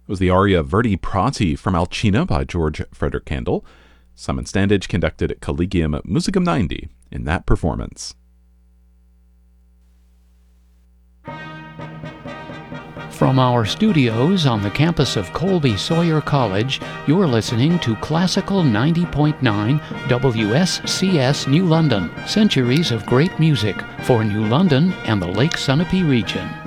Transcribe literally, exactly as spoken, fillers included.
was the aria Verdi Prati from Alcina by George Frederick Handel. Simon Standage conducted Collegium Musicum ninety in that performance. From our studios on the campus of Colby Sawyer College, you're listening to Classical ninety point nine W S C S New London, centuries of great music for New London and the Lake Sunapee region.